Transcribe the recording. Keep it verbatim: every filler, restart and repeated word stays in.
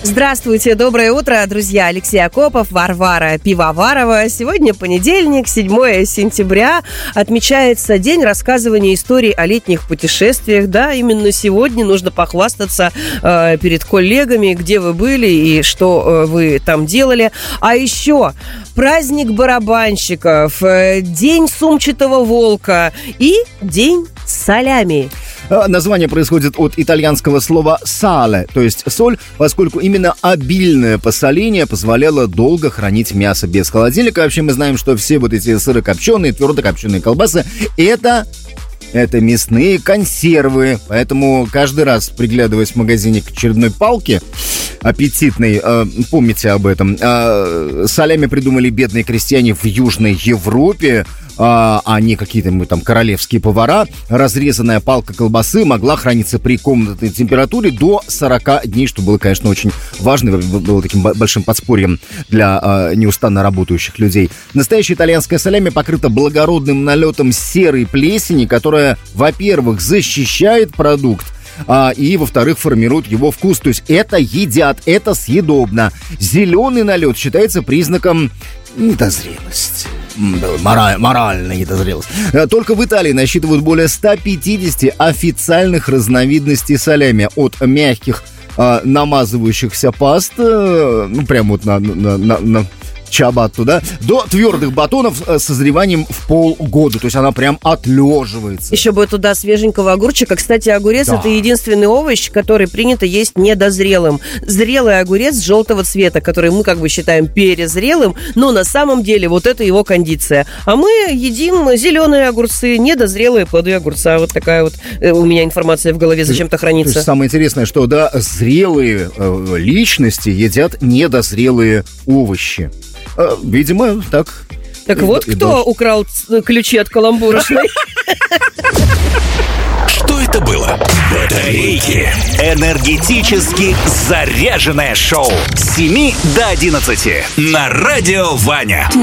Здравствуйте, доброе утро, друзья. Алексей Акопов, Варвара Пивоварова. Сегодня понедельник, седьмое сентября. Отмечается день рассказывания историй о летних путешествиях. Да, именно сегодня нужно похвастаться э, перед коллегами, где вы были и что э, вы там делали. А еще праздник барабанщиков, э, день сумчатого волка и день салями. Название происходит от итальянского слова «сале», то есть соль, поскольку именно обильное посоление позволяло долго хранить мясо без холодильника. Вообще мы знаем, что все вот эти сырокопченые, твердокопченые колбасы – это... Это мясные консервы, поэтому каждый раз, приглядываясь в магазине к очередной палке аппетитной, э, помните об этом. Э, салями придумали бедные крестьяне в Южной Европе, а не какие-то мы там королевские повара. Разрезанная палка колбасы могла храниться при комнатной температуре до сорок дней, что было, конечно, очень важно, было таким большим подспорьем для а, неустанно работающих людей. Настоящая итальянская салями покрыта благородным налетом серой плесени, которая, во-первых, защищает продукт, А, и, во-вторых, формируют его вкус. То есть это едят, это съедобно. Зеленый налет считается признаком недозрелости. Мораль, моральная недозрелость. Только в Италии насчитывают более ста пятидесяти официальных разновидностей салями. От мягких, а, намазывающихся паст, а, ну, прям вот на... на, на, на чиабатту, да, до твердых батонов с созреванием в полгода. То есть она прям отлеживается. Еще бы туда свеженького огурчика. Кстати, огурец да. – это единственный овощ, который принято есть недозрелым. Зрелый огурец желтого цвета, который мы как бы считаем перезрелым, но на самом деле вот это его кондиция. А мы едим зеленые огурцы, недозрелые плоды огурца. Вот такая вот у меня информация в голове зачем-то хранится. То есть самое интересное, что, да, зрелые э, личности едят недозрелые овощи. Видимо, так. Так и, вот и кто дальше. Украл ключи от каламбурочной. Что это было? Батарейки. Энергетически заряженное шоу с семи до одиннадцати на Радио Ваня.